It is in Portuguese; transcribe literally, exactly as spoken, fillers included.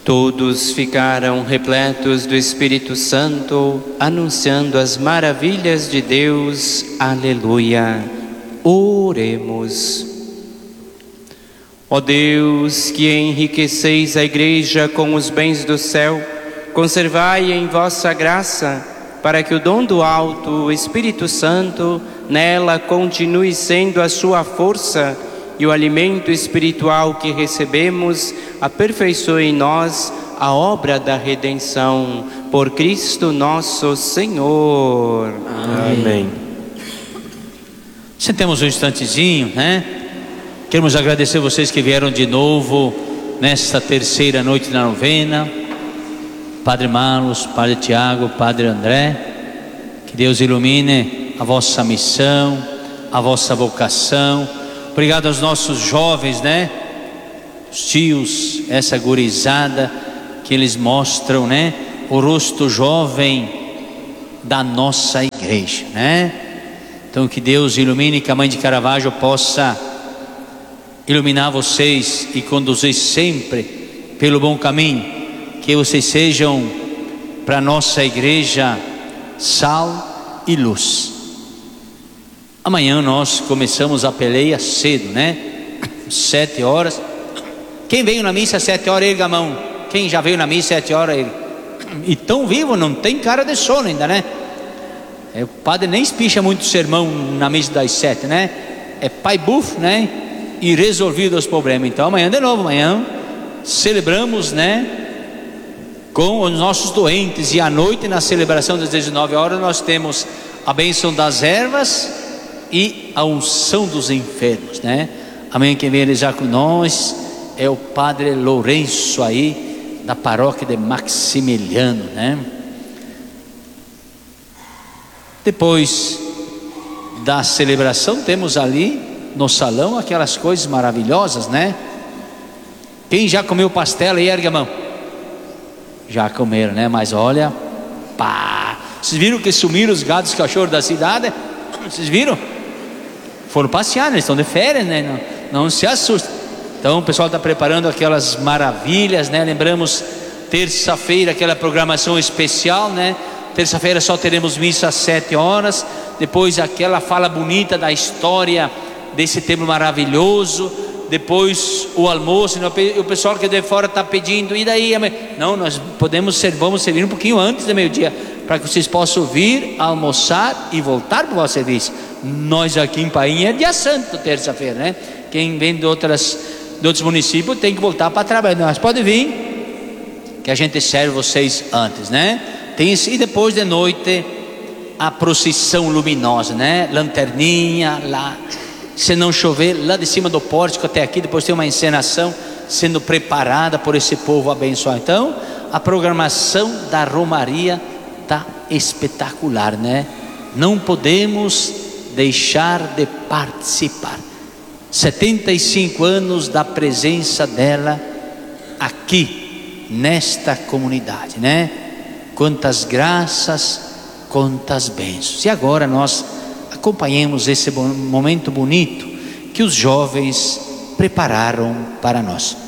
Todos ficaram repletos do Espírito Santo, anunciando as maravilhas de Deus. Aleluia. Oremos. Ó Deus, que enriqueceis a Igreja com os bens do céu, conservai em vossa graça, para que o dom do alto, o Espírito Santo, nela continue sendo a sua força, e o alimento espiritual que recebemos aperfeiçoe em nós a obra da redenção. Por Cristo nosso Senhor. Amém. Amém. Sentemos um instantezinho, né? Queremos agradecer vocês que vieram de novo nesta terceira noite da novena. Padre Marlos, Padre Tiago, Padre André, que Deus ilumine a vossa missão, a vossa vocação. Obrigado aos nossos jovens, né? Os tios, essa gurizada, que eles mostram, né? O rosto jovem da nossa igreja, né? Então que Deus ilumine, que a Mãe de Caravaggio possa iluminar vocês e conduzir sempre pelo bom caminho, que vocês sejam para a nossa igreja sal e luz. Amanhã nós começamos a peleia cedo, né? Sete horas. Quem veio na missa às sete horas, erga a mão. Quem já veio na missa às sete horas, erga. E tão vivo, não tem cara de sono ainda, né? É, o padre nem espicha muito sermão na missa das sete, né? É pai bufo, né? E resolvido os problemas. Então amanhã de novo, amanhã celebramos, né, com os nossos doentes. E à noite, na celebração das dezenove horas, nós temos a bênção das ervas e a unção dos enfermos, né? Amém. Quem vem já com nós é o Padre Lourenço aí, da paróquia de Maximiliano, né? Depois da celebração, temos ali no salão aquelas coisas maravilhosas, né? Quem já comeu pastel aí, ergue a mão. Já comeram, né? Mas olha, pá, vocês viram que sumiram os gatos, cachorros da cidade? Vocês viram? Foram passear, né? Estão de férias, né? Não, não se assustem. Então o pessoal está preparando aquelas maravilhas, né? Lembramos terça-feira aquela programação especial, né? Terça-feira só teremos missa às sete horas. Depois aquela fala bonita da história desse templo maravilhoso. Depois o almoço, o pessoal que de fora está pedindo, e daí? Não, nós podemos ser, vamos servir um pouquinho antes do meio-dia, para que vocês possam vir, almoçar e voltar para o vosso serviço. Nós aqui em Painha é dia santo, terça-feira, né? Quem vem de, outras, de outros municípios tem que voltar para trabalhar, mas pode vir, que a gente serve vocês antes, né? Tem isso, e depois de noite a procissão luminosa, né? Lanterninha lá, se não chover, lá de cima do pórtico até aqui. Depois tem uma encenação sendo preparada por esse povo abençoado. Então a programação da Romaria está espetacular, né? Não podemos deixar de participar. setenta e cinco anos da presença dela aqui nesta comunidade, né? Quantas graças, quantas bênçãos. E agora nós acompanhemos esse momento bonito que os jovens prepararam para nós.